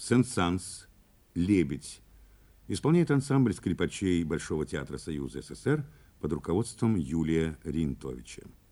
Сен-Санс, «Лебедь». Исполняет ансамбль скрипачей Большого театра Союза СССР под руководством Юлия Ринтовича.